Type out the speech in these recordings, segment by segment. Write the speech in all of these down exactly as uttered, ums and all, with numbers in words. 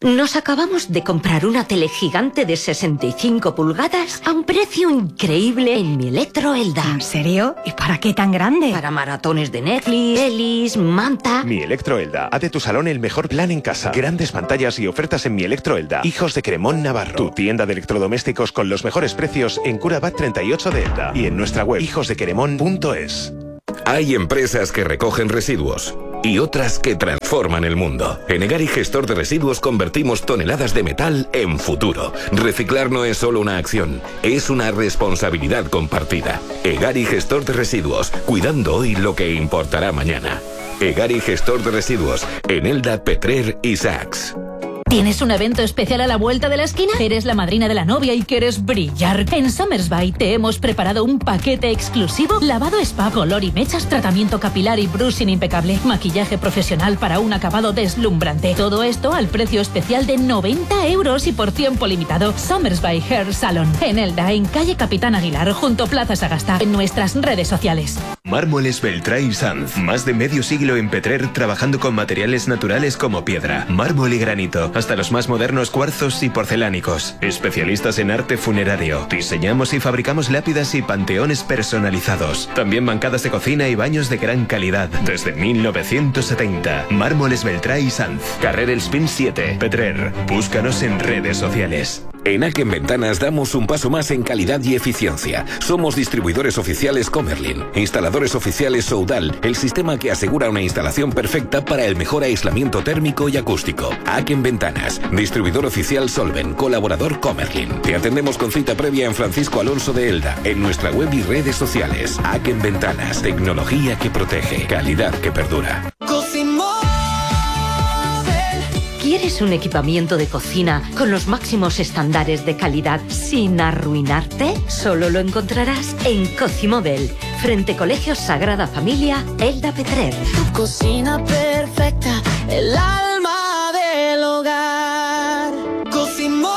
Nos acabamos de comprar una tele gigante de sesenta y cinco pulgadas a un precio increíble en Mi Electro Elda. ¿En serio? ¿Y para qué tan grande? Para maratones de Netflix, pelis, manta... Mi Electro Elda. Haz de tu salón el mejor plan en casa. Grandes pantallas y ofertas en Mi Electro Elda. Hijos de Cremón, Navarro. Tu tienda de electrodomésticos con los mejores precios en Curabat treinta y ocho de Elda. Y en nuestra web hijos de cremón punto es. Hay empresas que recogen residuos y otras que transforman el mundo. En Egari Gestor de Residuos convertimos toneladas de metal en futuro. Reciclar no es solo una acción, es una responsabilidad compartida. Egari Gestor de Residuos, cuidando hoy lo que importará mañana. Egari Gestor de Residuos, en Elda, Petrer y Sachs. ¿Tienes un evento especial a la vuelta de la esquina? ¿Eres la madrina de la novia y quieres brillar? En Summersby te hemos preparado un paquete exclusivo: lavado spa, color y mechas, tratamiento capilar y brushing impecable, maquillaje profesional para un acabado deslumbrante. Todo esto al precio especial de noventa euros y por tiempo limitado. Summersby Hair Salon, en Elda, en calle Capitán Aguilar, junto Plaza Sagasta, en nuestras redes sociales. Mármoles Beltrán y Sanz. Más de medio siglo en Petrer trabajando con materiales naturales como piedra, mármol y granito, hasta los más modernos cuarzos y porcelánicos. Especialistas en arte funerario. Diseñamos y fabricamos lápidas y panteones personalizados. También bancadas de cocina y baños de gran calidad. Desde mil novecientos setenta. Mármoles Beltrán y Sanz. Carrer El Spin siete. Petrer. Búscanos en redes sociales. En Aken Ventanas damos un paso más en calidad y eficiencia. Somos distribuidores oficiales Comerlin, instaladores oficiales Soudal, el sistema que asegura una instalación perfecta para el mejor aislamiento térmico y acústico. Aken Ventanas, distribuidor oficial Solven, colaborador Comerlin. Te atendemos con cita previa en Francisco Alonso de Elda, en nuestra web y redes sociales. Aken Ventanas, tecnología que protege, calidad que perdura. ¿Quieres un equipamiento de cocina con los máximos estándares de calidad sin arruinarte? Solo lo encontrarás en Cocimóvel, frente Colegio Sagrada Familia, Elda, Petrer. Tu cocina perfecta, el alma del hogar. Cocimóvel.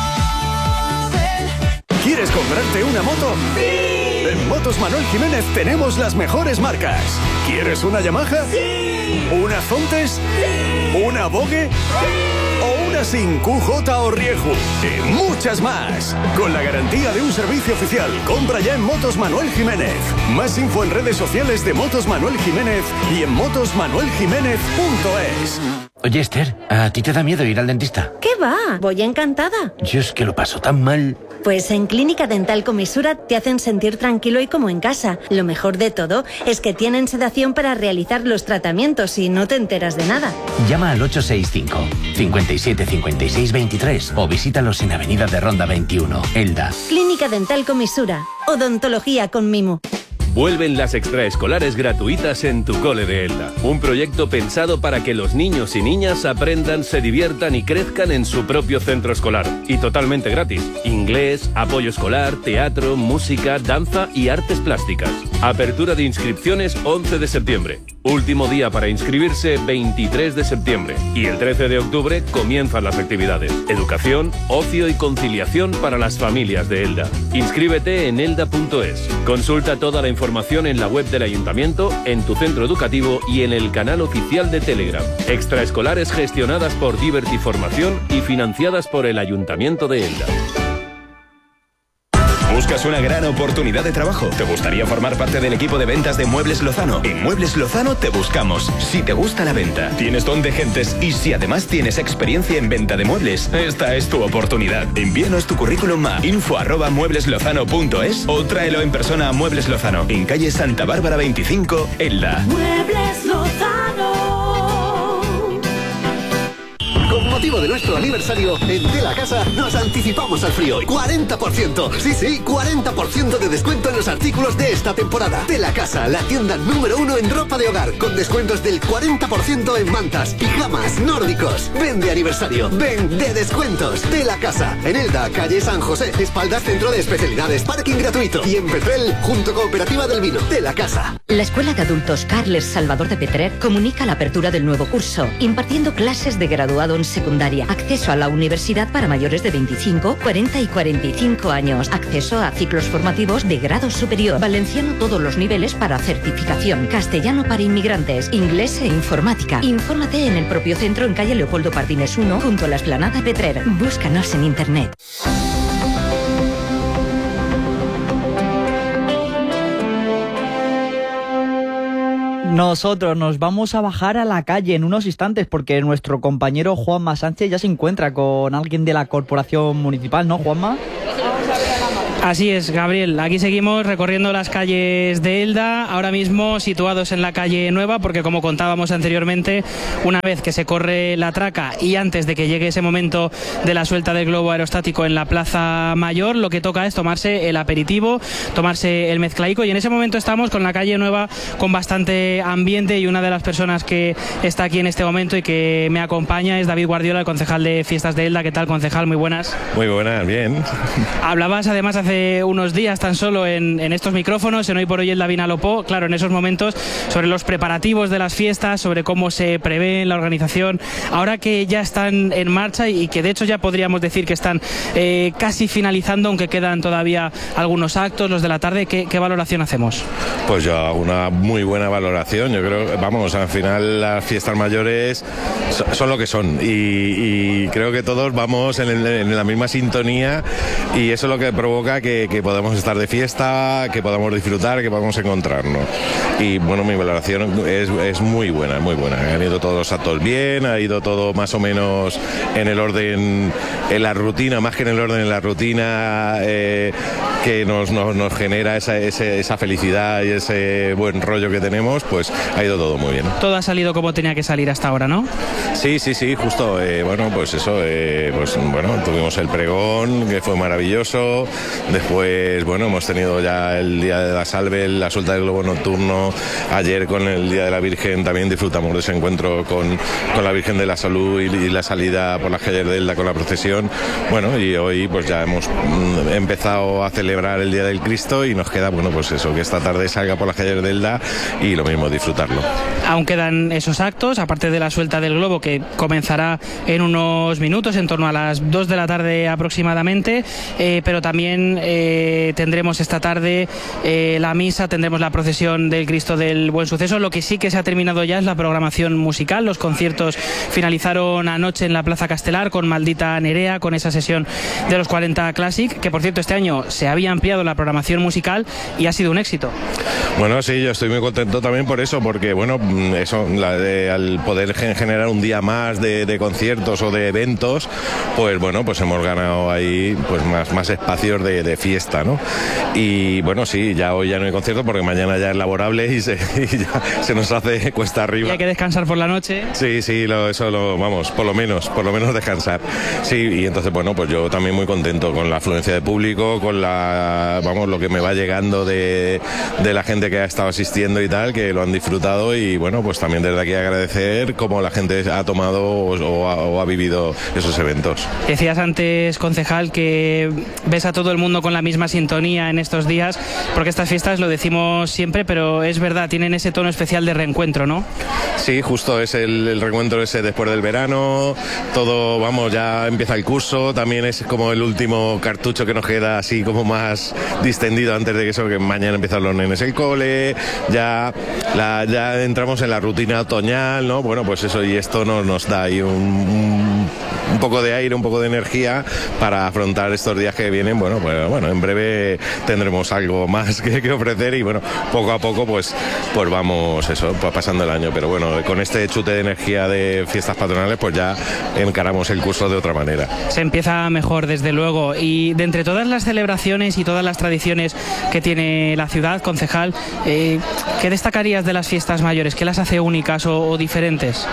¿Quieres comprarte una moto? ¡Sí! En Motos Manuel Jiménez tenemos las mejores marcas. ¿Quieres una Yamaha? ¡Sí! ¿Una Zontes? ¡Sí! ¿Una Vogue? ¡Sí! ¿O una Sin Q J o Rieju? Y muchas más. Con la garantía de un servicio oficial. Compra ya en Motos Manuel Jiménez. Más info en redes sociales de Motos Manuel Jiménez y en motos manuel jiménez punto es. Oye, Esther, ¿a ti te da miedo ir al dentista? ¿Qué va? Voy encantada. Yo es que lo paso tan mal. Pues en Clínica Dental Comisura te hacen sentir tranquilo y como en casa. Lo mejor de todo es que tienen sedación para realizar los tratamientos y no te enteras de nada. Llama al ocho seis cinco, cinco siete, cinco seis, veintitrés o visítalos en Avenida de Ronda veintiuno, Elda. Clínica Dental Comisura. Odontología con mimo. Vuelven las extraescolares gratuitas en tu cole de Elda. Un proyecto pensado para que los niños y niñas aprendan, se diviertan y crezcan en su propio centro escolar. Y totalmente gratis. Inglés, apoyo escolar, teatro, música, danza y artes plásticas. Apertura de inscripciones once de septiembre. Último día para inscribirse veintitrés de septiembre. Y el trece de octubre comienzan las actividades. Educación, ocio y conciliación para las familias de Elda. Inscríbete en elda punto es. Consulta toda la información en la web del Ayuntamiento, en tu centro educativo y en el canal oficial de Telegram. Extraescolares gestionadas por Diverti Formación y financiadas por el Ayuntamiento de Elda. ¿Buscas una gran oportunidad de trabajo? ¿Te gustaría formar parte del equipo de ventas de Muebles Lozano? En Muebles Lozano te buscamos. Si te gusta la venta, tienes don de gentes y si además tienes experiencia en venta de muebles, esta es tu oportunidad. Envíanos tu currículum a info arroba muebleslozano punto es o tráelo en persona a Muebles Lozano, en calle Santa Bárbara veinticinco, Elda. Muebles Lozano. Con motivo de nuestro aniversario, en De La Casa nos anticipamos al frío. cuarenta por ciento. Sí, sí, cuarenta por ciento de descuento en los artículos de esta temporada. De La Casa, la tienda número uno en ropa de hogar, con descuentos del cuarenta por ciento en mantas, pijamas, nórdicos. Ven de aniversario, ven de descuentos. De La Casa, en Elda, calle San José, espaldas Centro de Especialidades, parking gratuito. Y en Petrel, junto Cooperativa del Vino. De La Casa. La Escuela de Adultos Carles Salvador de Petrer comunica la apertura del nuevo curso, impartiendo clases de graduado en secundaria secundaria. Acceso a la universidad para mayores de veinticinco, cuarenta y cuarenta y cinco años. Acceso a ciclos formativos de grado superior. Valenciano todos los niveles para certificación. Castellano para inmigrantes. Inglés e informática. Infórmate en el propio centro en calle Leopoldo Pardines uno, junto a la Esplanada Petrer. Búscanos en internet. Nosotros nos vamos a bajar a la calle en unos instantes porque nuestro compañero Juanma Sánchez ya se encuentra con alguien de la corporación municipal, ¿no, Juanma? Así es, Gabriel. Aquí seguimos recorriendo las calles de Elda, ahora mismo situados en la calle Nueva, porque como contábamos anteriormente, una vez que se corre la traca y antes de que llegue ese momento de la suelta del globo aerostático en la Plaza Mayor, lo que toca es tomarse el aperitivo, tomarse el mezclaico, y en ese momento estamos con la calle Nueva con bastante ambiente, y una de las personas que está aquí en este momento y que me acompaña es David Guardiola, el concejal de Fiestas de Elda. ¿Qué tal, concejal? Muy buenas. Muy buenas, bien. Hablabas además hace unos días tan solo en, en estos micrófonos, en Hoy por Hoy Elda Vinalopó, claro, en esos momentos, sobre los preparativos de las fiestas, sobre cómo se prevé en la organización, ahora que ya están en marcha y que de hecho ya podríamos decir que están eh, casi finalizando, aunque quedan todavía algunos actos, los de la tarde. ¿Qué, qué valoración hacemos? Pues yo hago una muy buena valoración. Yo creo, vamos, al final las fiestas mayores son, son lo que son, y, y creo que todos vamos en, el, en la misma sintonía, y eso es lo que provoca que, que podamos estar de fiesta, que podamos disfrutar, que podamos encontrarnos. Y bueno, mi valoración es, es muy buena, muy buena. Han ido todos los actos bien, ha ido todo más o menos en el orden, en la rutina, más que en el orden, en la rutina eh, que nos, nos, nos genera esa, ese, esa felicidad y ese buen rollo que tenemos, pues ha ido todo muy bien. Todo ha salido como tenía que salir hasta ahora, ¿no? Sí, sí, sí, justo. Eh, bueno, pues eso, eh, pues bueno, tuvimos el pregón, que fue maravilloso. Después, bueno, hemos tenido ya el Día de la Salve, la suelta del globo nocturno. Ayer con el Día de la Virgen también disfrutamos de ese encuentro con, con la Virgen de la Salud y, y la salida por las calles de Elda con la procesión. Bueno, y hoy pues ya hemos mm, empezado a celebrar el Día del Cristo, y nos queda, bueno, pues eso, que esta tarde salga por las calles de Elda y lo mismo, disfrutarlo. Aún quedan esos actos, aparte de la suelta del globo, que comenzará en unos minutos, en torno a las dos de la tarde aproximadamente, eh, pero también eh, tendremos esta tarde eh, la misa, tendremos la procesión del Cristo del Buen Suceso. Lo que sí que se ha terminado ya es la programación musical. Los conciertos finalizaron anoche en la Plaza Castelar con Maldita Nerea, con esa sesión de los cuarenta Classic, que por cierto este año se había ampliado la programación musical y ha sido un éxito. Bueno, sí, yo estoy muy contento también por eso, porque bueno, eso, la de, al poder generar un día más de, de conciertos o de eventos, pues bueno, pues hemos ganado ahí pues más, más espacios de, de fiesta, ¿no? Y bueno, sí, ya hoy ya no hay concierto porque mañana ya es laborable y se, y ya se nos hace cuesta arriba. Y hay que descansar por la noche. Sí, sí, lo, eso lo, vamos, por lo menos, por lo menos descansar. Sí, y entonces bueno, pues yo también muy contento con la afluencia de público, con la, vamos, lo que me va llegando de, de la gente que ha estado asistiendo y tal, que lo han disfrutado, y bueno, pues también desde aquí agradecer cómo la gente ha tomado o, o, ha, o ha vivido esos eventos. Decías antes, concejal, que ves a todo el mundo con la misma sintonía en estos días, porque estas fiestas, lo decimos siempre, pero es verdad, tienen ese tono especial de reencuentro, ¿no? Sí, justo, es el, el reencuentro ese después del verano, todo, vamos, ya empieza el curso, también es como el último cartucho que nos queda así como más distendido antes de que eso, que mañana empiezan los nenes el cole, ya, la, ya entramos en la rutina otoñal, ¿no? Bueno, pues eso, y esto nos, nos da ahí un, un, un poco de aire, un poco de energía para afrontar estos días que vienen. Bueno, pues bueno, en breve tendremos algo más que, que ofrecer, y bueno, poco a poco pues, pues vamos eso, pues pasando el año, pero bueno, con este chute de energía de fiestas patronales pues ya encaramos el curso de otra manera. Se empieza mejor, desde luego, y de entre todas las celebraciones y todas las tradiciones que tiene la ciudad, concejal, eh, ¿qué destacarías de las fiestas mayores? ¿Qué las hace únicas o, o diferentes?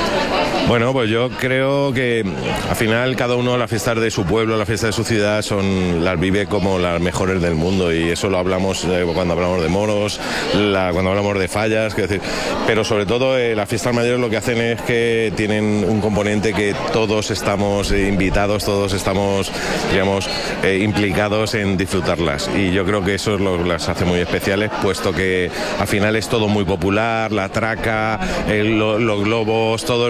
Bueno, pues yo creo que al final cada uno las fiestas de su pueblo, las fiestas de su ciudad son, las vive como las mejores del mundo, y eso lo hablamos eh, cuando hablamos de moros, la, cuando hablamos de fallas, que decir, pero sobre todo eh, las fiestas mayores lo que hacen es que tienen un componente que todos estamos invitados, todos estamos, digamos, eh, implicados en disfrutarlas, y yo creo que eso es lo que las hace muy especiales, puesto que al final es todo muy popular, la traca, el, lo, los globos, todo es muy popular.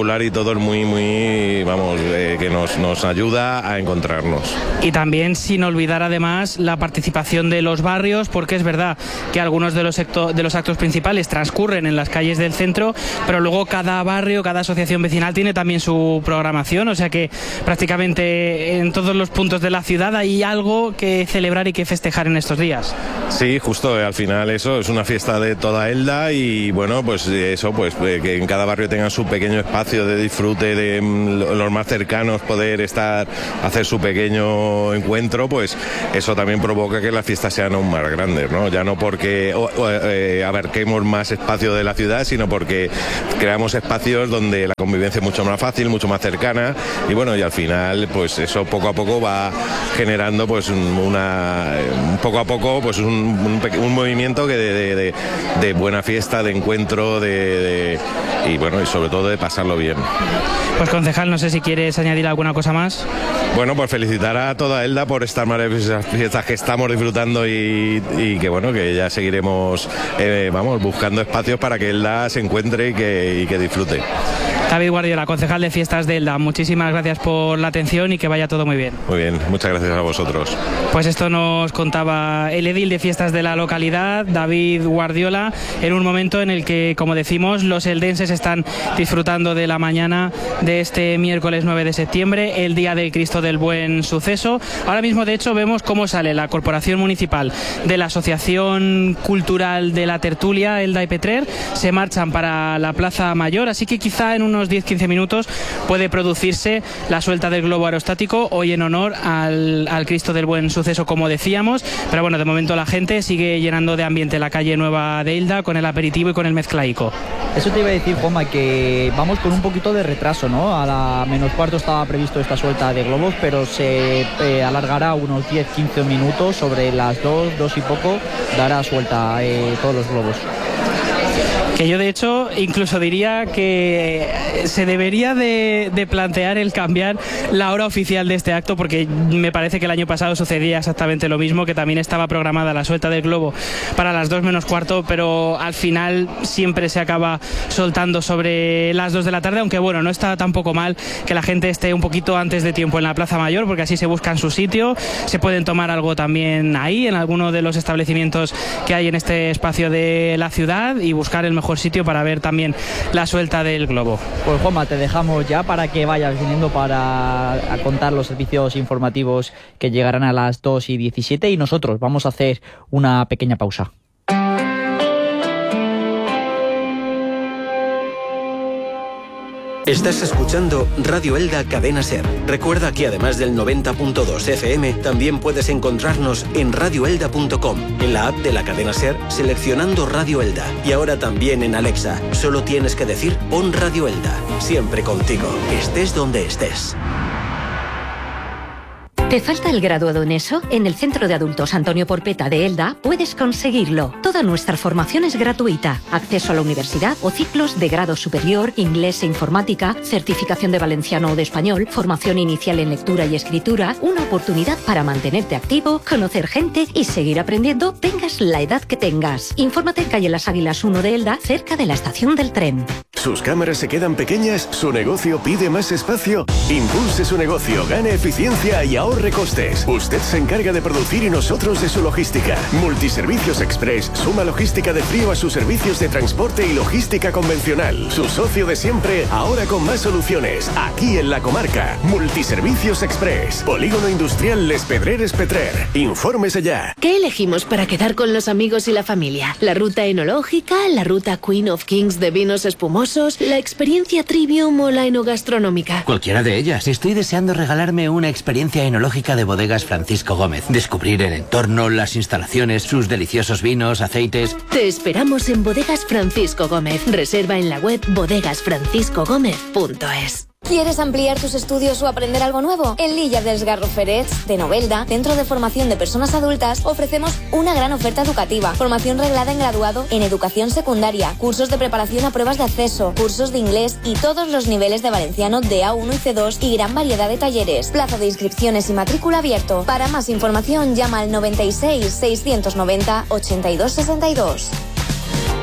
celular y todo es muy, muy, vamos, eh, que nos, nos ayuda a encontrarnos. Y también sin olvidar además la participación de los barrios, porque es verdad que algunos de los, sector, de los actos principales transcurren en las calles del centro, pero luego cada barrio, cada asociación vecinal tiene también su programación, o sea que prácticamente en todos los puntos de la ciudad hay algo que celebrar y que festejar en estos días. Sí, justo, eh, al final eso es una fiesta de toda Elda y bueno, pues eso, pues eh, que en cada barrio tengan su pequeño espacio de disfrute, de mm, los más cercanos poder estar, hacer su pequeño encuentro, pues eso también provoca que las fiestas sean aún más grandes, ¿no? Ya no porque o, o, eh, abarquemos más espacio de la ciudad, sino porque creamos espacios donde la convivencia es mucho más fácil, mucho más cercana y bueno, y al final pues eso poco a poco va generando pues una poco a poco pues un, un, un movimiento que de, de, de, de buena fiesta, de encuentro, de, de y bueno, y sobre todo de pasarlo bien. Pues concejal, no sé si quieres añadir alguna cosa más. Bueno, pues felicitar a toda Elda por estas maravillosas fiestas que estamos disfrutando y, y que bueno, que ya seguiremos eh, vamos, buscando espacios para que Elda se encuentre y que, y que disfrute. David Guardiola, concejal de Fiestas de Elda, muchísimas gracias por la atención y que vaya todo muy bien. Muy bien, muchas gracias a vosotros. Pues esto nos contaba el edil de Fiestas de la localidad, David Guardiola, en un momento en el que, como decimos, los eldenses están disfrutando de la mañana de este miércoles nueve de septiembre, el día del Cristo del Buen Suceso. Ahora mismo, de hecho, vemos cómo sale la Corporación Municipal de la Asociación Cultural de la Tertulia, Elda y Petrer, se marchan para la Plaza Mayor, así que quizá en unos diez a quince minutos puede producirse la suelta del globo aerostático, hoy en honor al, al Cristo del Buen Suceso, como decíamos, pero bueno, de momento la gente sigue llenando de ambiente la calle Nueva de Elda con el aperitivo y con el mezclaico. Eso te iba a decir, Juanma, que vamos con un poquito de retraso, ¿no? A la menos cuarto estaba previsto esta suelta de globos, pero se eh, alargará unos diez a quince minutos, sobre las dos, dos y poco, dará suelta eh, todos los globos. Que yo, de hecho, incluso diría que se debería de, de plantear el cambiar la hora oficial de este acto, porque me parece que el año pasado sucedía exactamente lo mismo, que también estaba programada la suelta del globo para las dos menos cuarto, pero al final siempre se acaba soltando sobre las dos de la tarde, aunque bueno, no está tampoco mal que la gente esté un poquito antes de tiempo en la Plaza Mayor, porque así se buscan su sitio, se pueden tomar algo también ahí, en alguno de los establecimientos que hay en este espacio de la ciudad, y buscar el mejor sitio para ver también la suelta del globo. Pues Juanma, te dejamos ya para que vayas viniendo para a contar los servicios informativos que llegarán a las dos y diecisiete, y nosotros vamos a hacer una pequeña pausa. Estás escuchando Radio Elda Cadena Ser. Recuerda que además del noventa punto dos F M, también puedes encontrarnos en radio elda punto com, en la app de la cadena Ser, seleccionando Radio Elda. Y ahora también en Alexa. Solo tienes que decir Pon Radio Elda. Siempre contigo, estés donde estés. ¿Te falta el graduado en eso? En el Centro de Adultos Antonio Porpeta de Elda puedes conseguirlo. Toda nuestra formación es gratuita. Acceso a la universidad o ciclos de grado superior, inglés e informática, certificación de valenciano o de español, formación inicial en lectura y escritura, una oportunidad para mantenerte activo, conocer gente y seguir aprendiendo, tengas la edad que tengas. Infórmate en calle Las Águilas uno de Elda, cerca de la estación del tren. ¿Sus cámaras se quedan pequeñas? ¿Su negocio pide más espacio? Impulse su negocio, gane eficiencia y ahorre costes. Usted se encarga de producir y nosotros de su logística. Multiservicios Express suma logística de frío a sus servicios de transporte y logística convencional. Su socio de siempre, ahora con más soluciones. Aquí en la comarca. Multiservicios Express. Polígono Industrial Les Pedreres Petrer. Infórmese ya. ¿Qué elegimos para quedar con los amigos y la familia? ¿La ruta enológica? ¿La ruta Queen of Kings de vinos espumosos? ¿La experiencia Trivium o la enogastronómica? Cualquiera de ellas. Estoy deseando regalarme una experiencia enológica de Bodegas Francisco Gómez. Descubrir el entorno, las instalaciones, sus deliciosos vinos, aceites. Te esperamos en Bodegas Francisco Gómez. Reserva en la web bodegas francisco gómez punto es. ¿Quieres ampliar tus estudios o aprender algo nuevo? En L'Illa dels Garroferets, de Novelda, Centro de Formación de Personas Adultas, ofrecemos una gran oferta educativa. Formación reglada en graduado en educación secundaria, cursos de preparación a pruebas de acceso, cursos de inglés y todos los niveles de valenciano de A uno y C dos y gran variedad de talleres. Plazo de inscripciones y matrícula abierto. Para más información llama al noventa y seis, seiscientos noventa, ochenta y dos sesenta y dos.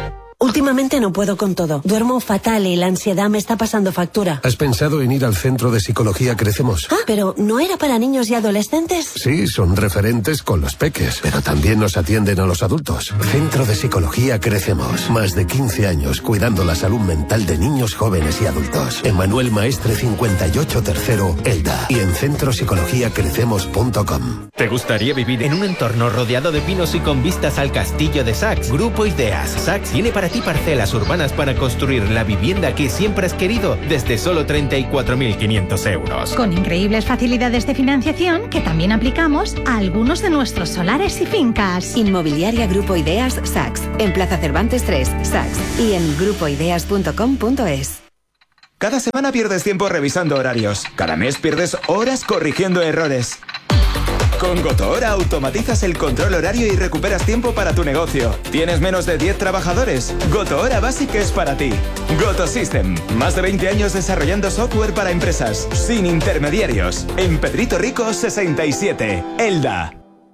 Últimamente no puedo con todo. Duermo fatal y la ansiedad me está pasando factura. ¿Has pensado en ir al Centro de Psicología Crecemos? Ah, pero ¿no era para niños y adolescentes? Sí, son referentes con los peques, pero también nos atienden a los adultos. Centro de Psicología Crecemos. Más de quince años cuidando la salud mental de niños, jóvenes y adultos. En Manuel Maestre cincuenta y ocho Tercero, Elda. Y en centro psicología crecemos punto com. ¿Te gustaría vivir en un entorno rodeado de pinos y con vistas al castillo de Saks? Grupo Ideas. Saks tiene para ti parcelas urbanas para construir la vivienda que siempre has querido desde solo treinta y cuatro mil quinientos euros. Con increíbles facilidades de financiación que también aplicamos a algunos de nuestros solares y fincas. Inmobiliaria Grupo Ideas Saks. En Plaza Cervantes tres, Saks. Y en grupo ideas punto com punto es. Cada semana pierdes tiempo revisando horarios. Cada mes pierdes horas corrigiendo errores. Con GotoHora automatizas el control horario y recuperas tiempo para tu negocio. ¿Tienes menos de diez trabajadores? GotoHora Basic es para ti. GotoSystem. Más de veinte años desarrollando software para empresas. Sin intermediarios. En Pedrito Rico sesenta y siete. Elda.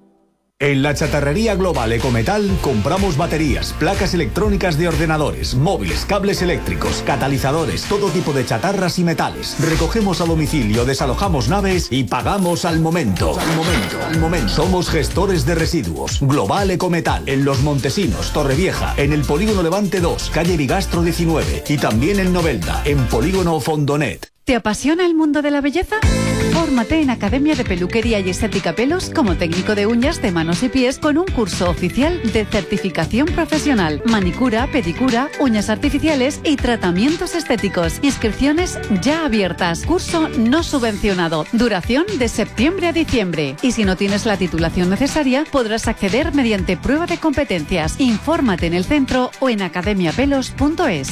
En la chatarrería global Ecometal compramos baterías, placas electrónicas de ordenadores, móviles, cables eléctricos, catalizadores, todo tipo de chatarras y metales. Recogemos a domicilio, desalojamos naves y pagamos al momento. Al momento, al momento. Somos gestores de residuos. Global Ecometal. En Los Montesinos, Torrevieja, en el Polígono Levante dos, calle Bigastro diecinueve y también en Novelda, en Polígono Fondonet. ¿Te apasiona el mundo de la belleza? Fórmate en Academia de Peluquería y Estética Pelos como técnico de uñas de manos y pies con un curso oficial de certificación profesional, manicura, pedicura, uñas artificiales y tratamientos estéticos. Inscripciones ya abiertas. Curso no subvencionado. Duración de septiembre a diciembre. Y si no tienes la titulación necesaria, podrás acceder mediante prueba de competencias. Infórmate en el centro o en academia pelos punto es.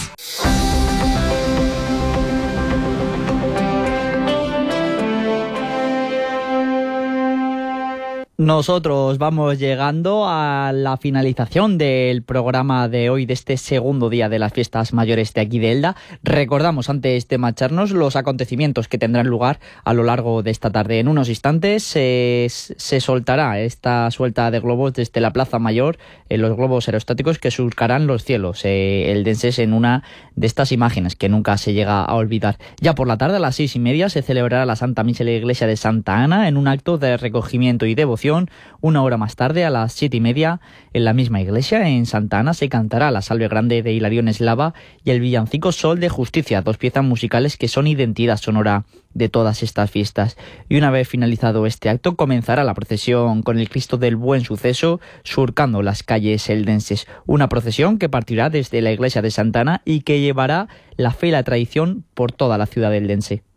Nosotros vamos llegando a la finalización del programa de hoy, de este segundo día de las fiestas mayores de aquí de Elda. Recordamos, antes de marcharnos, los acontecimientos que tendrán lugar a lo largo de esta tarde. En unos instantes eh, se soltará esta suelta de globos desde la Plaza Mayor, eh, los globos aerostáticos que surcarán los cielos eh, eldenses en una de estas imágenes que nunca se llega a olvidar. Ya por la tarde, a las seis y media, se celebrará la Santa Misa en la iglesia de Santa Ana en un acto de recogimiento y devoción. Una hora más tarde, a las siete y media, en la misma iglesia, en Santa Ana, se cantará la Salve Grande de Hilarión Eslava y el villancico Sol de Justicia, dos piezas musicales que son identidad sonora de todas estas fiestas. Y una vez finalizado este acto, comenzará la procesión con el Cristo del Buen Suceso, surcando las calles eldenses. Una procesión que partirá desde la iglesia de Santa Ana y que llevará la fe y la tradición por toda la ciudad eldense.